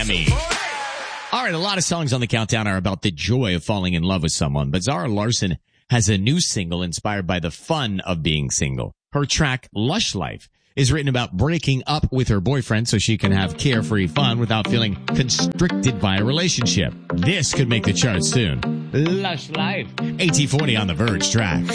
Miami. All right, a lot of songs on the countdown are about the joy of falling in love with someone, but Zara Larsson has a new single inspired by the fun of being single. Her track, Lush Life, is written about breaking up with her boyfriend so she can have carefree fun without feeling constricted by a relationship. This could make the charts soon. Lush Life. AT40 on the Verge track.